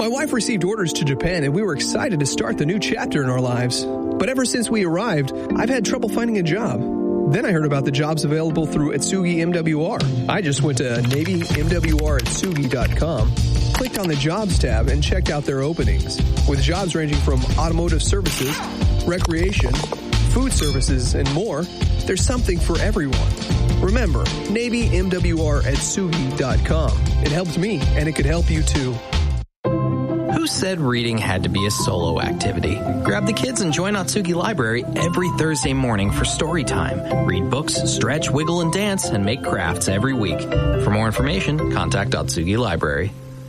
My wife received orders to Japan, and we were excited to start the new chapter in our lives. But ever since we arrived, I've had trouble finding a job. Then I heard about the jobs available through Atsugi MWR. I just went to NavyMWRatsugi.com, clicked on the Jobs tab, and checked out their openings. With jobs ranging from automotive services, recreation, food services, and more, there's something for everyone. Remember, NavyMWRatsugi.com. It helped me, and it could help you too. Who said reading had to be a solo activity? Grab the kids and join Atsugi Library every Thursday morning for story time. Read books, stretch, wiggle, and dance, and make crafts every week. For more information, contact Atsugi Library.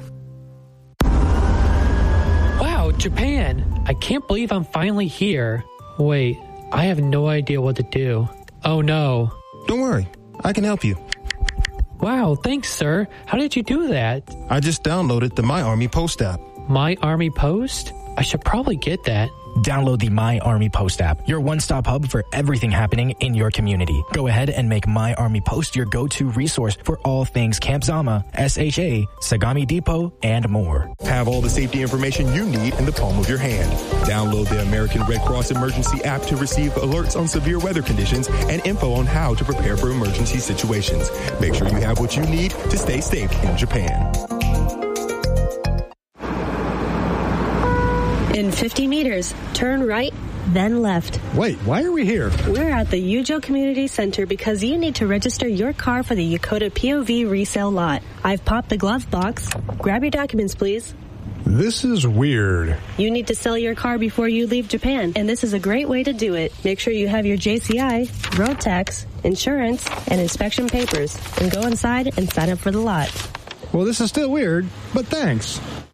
Wow, Japan! I can't believe I'm finally here. Wait, I have no idea what to do. Oh no. Don't worry, I can help you. Wow, thanks, sir. How did you do that? I just downloaded the My Army Post app. My Army Post? I should probably get that. Download the My Army Post app, your one-stop hub for everything happening in your community. Go ahead and make My Army Post your go-to resource for all things Camp Zama, SHA, Sagami Depot, and more. Have all the safety information you need in the palm of your hand. Download the American Red Cross Emergency app to receive alerts on severe weather conditions and info on how to prepare for emergency situations. Make sure you have what you need to stay safe in Japan. In 50 meters, turn right, then left. Wait, why are we here? We're at the Yujo Community Center because you need to register your car for the Yokota POV resale lot. I've popped the glove box. Grab your documents, please. This is weird. You need to sell your car before you leave Japan, and this is a great way to do it. Make sure you have your JCI, road tax, insurance, and inspection papers, and go inside and sign up for the lot. Well, this is still weird, but thanks.